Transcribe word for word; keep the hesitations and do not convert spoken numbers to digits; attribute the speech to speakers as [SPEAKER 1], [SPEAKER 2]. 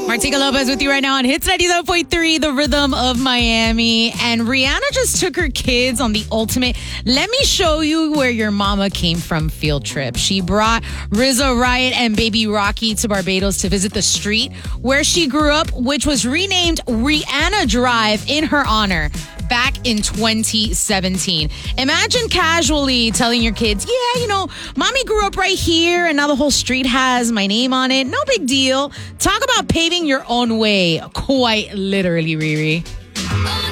[SPEAKER 1] Martika Lopez with you right now on Hits ninety-seven point three, the rhythm of Miami. And Rihanna just took her kids on the ultimate let me show you where your mama came from field trip. She brought Rizzo Riot and baby Rocky to Barbados to visit the street where she grew up, which was renamed Rihanna Drive in her honor back in twenty seventeen. Imagine casually telling your kids, yeah, you know, mommy grew up right here and now the whole street has my name on it. No big deal. Talk about paving your own way. Quite literally, Riri.